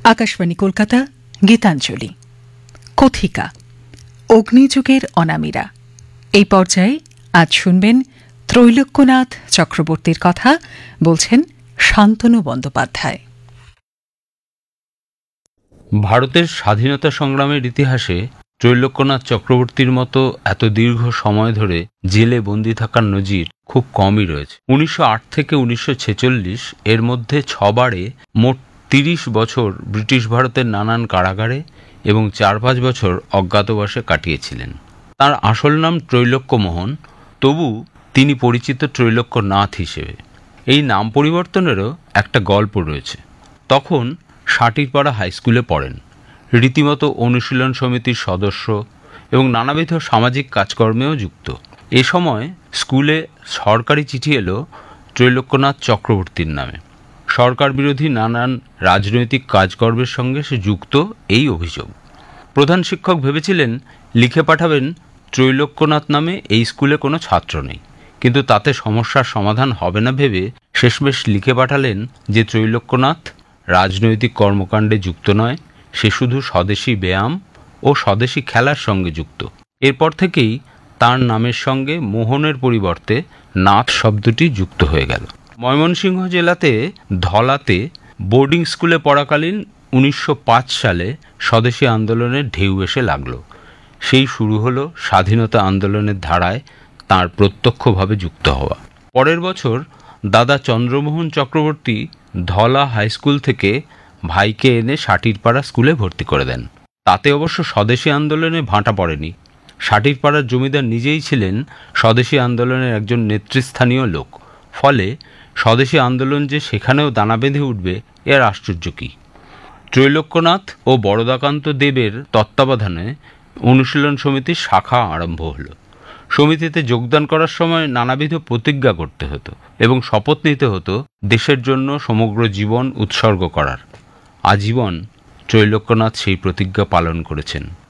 আকাশবাণী কলকাতা, গীতাঞ্জলি। কথিকা অগ্নিযুগের অনামিরা। এই পর্যায়ে আজ শুনবেন ত্রৈলোক্যনাথ চক্রবর্তীর কথা, বলছেন শান্তনু বন্দ্যোপাধ্যায়। ভারতের স্বাধীনতা সংগ্রামের ইতিহাসে ত্রৈলোক্যনাথ চক্রবর্তীর মতো এত দীর্ঘ সময় ধরে জেলে বন্দী থাকার নজির খুব কমই রয়েছে। 1908 থেকে 1946 এর মধ্যে 6 বারে মোট 30 বছর ব্রিটিশ ভারতের নানান কারাগারে এবং 4-5 বছর অজ্ঞাতবাসে কাটিয়েছিলেন। তার আসল নাম ত্রৈলোক্যমোহন, তবু তিনি পরিচিত ত্রৈলোক্যনাথ হিসেবে। এই নাম পরিবর্তনেরও একটা গল্প রয়েছে। তখন সাটিরপাড়া হাইস্কুলে পড়েন, রীতিমতো অনুশীলন সমিতির সদস্য এবং নানাবিধ সামাজিক কাজকর্মেও যুক্ত। এ সময় স্কুলে সরকারি চিঠি এলো ত্রৈলোক্যনাথ চক্রবর্তীর নামে। সরকার বিরোধী নানান রাজনৈতিক কাজকর্মের সঙ্গে সে যুক্ত, এই অভিযোগ। প্রধান শিক্ষক ভেবেছিলেন লিখে পাঠাবেন ত্রৈলোক্যনাথ নামে এই স্কুলে কোনো ছাত্র নেই, কিন্তু তাতে সমস্যার সমাধান হবে না ভেবে শেষমেশ লিখে পাঠালেন যে ত্রৈলোক্যনাথ রাজনৈতিক কর্মকাণ্ডে যুক্ত নয়, সে শুধু স্বদেশী ব্যায়াম ও স্বদেশী খেলার সঙ্গে যুক্ত। এরপর থেকেই তার নামের সঙ্গে মোহনের পরিবর্তে নাথ শব্দটি যুক্ত হয়ে গেল। ময়মনসিংহ জেলাতে ধলাতে বোর্ডিং স্কুলে পড়াকালীন 1905 সালে স্বদেশী আন্দোলনের ঢেউ এসে লাগল। সেই শুরু হলো স্বাধীনতা আন্দোলনের ধারায় তার প্রত্যক্ষভাবে যুক্ত হওয়া। পরের বছর দাদা চন্দ্রমোহন চক্রবর্তী ধলা হাইস্কুল থেকে ভাইকে এনে সাটিরপাড়া স্কুলে ভর্তি করে দেন। তাতে অবশ্য স্বদেশী আন্দোলনে ভাঁটা পড়েনি। সাটিরপাড়ার জমিদার নিজেই ছিলেন স্বদেশী আন্দোলনের একজন নেতৃস্থানীয় লোক। ফলে স্বদেশী আন্দোলন যে সেখানেও দানা বেঁধে উঠবে, এর আশ্চর্য কী। ত্রৈলোক্যনাথ ও বরদাকান্ত দেবের তত্ত্বাবধানে অনুশীলন সমিতির শাখা আরম্ভ হলো। সমিতিতে যোগদান করার সময় নানাবিধ প্রতিজ্ঞা করতে হতো এবং শপথ নিতে হতো দেশের জন্য সমগ্র জীবন উৎসর্গ করার। আজীবন ত্রৈলোক্যনাথ সেই প্রতিজ্ঞা পালন করেছেন।